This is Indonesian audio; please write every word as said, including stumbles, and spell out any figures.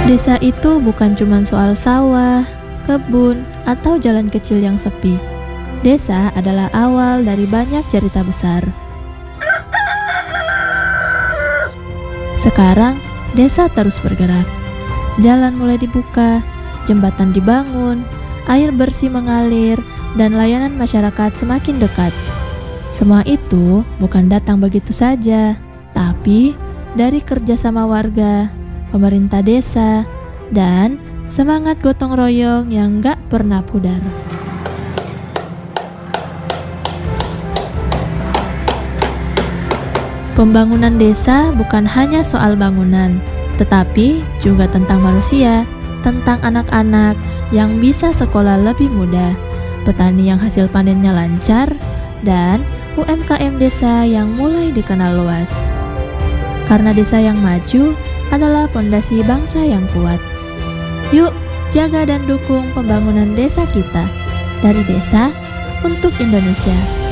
Desa itu bukan cuma soal sawah, kebun, atau jalan kecil yang sepi. Desa adalah awal dari banyak cerita besar. Sekarang, desa terus bergerak. Jalan mulai dibuka, jembatan dibangun, air bersih mengalir, dan layanan masyarakat semakin dekat. Semua itu bukan datang begitu saja, tapi dari kerjasama warga, pemerintah desa, dan semangat gotong royong yang gak pernah pudar. Pembangunan desa bukan hanya soal bangunan, tetapi juga tentang manusia, tentang anak-anak yang bisa sekolah lebih mudah, petani yang hasil panennya lancar, dan U M K M desa yang mulai dikenal luas. Karena desa yang maju adalah fondasi bangsa yang kuat. Yuk, jaga dan dukung pembangunan desa kita. Dari desa untuk Indonesia.